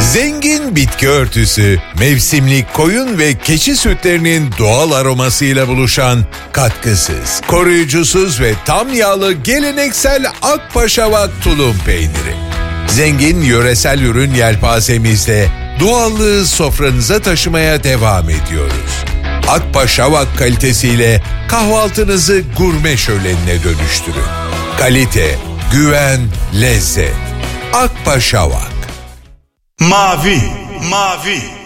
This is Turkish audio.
Zengin bitki örtüsü, mevsimlik koyun ve keçi sütlerinin doğal aromasıyla buluşan katkısız, koruyucusuz ve tam yağlı geleneksel Akpaşavak tulum peyniri. Zengin yöresel ürün yelpazemizle doğallığı sofranıza taşımaya devam ediyoruz. Akpaşavak kalitesiyle kahvaltınızı gurme şölenine dönüştürün. Kalite, güven, lezzet. Akpaşavak. Mavi.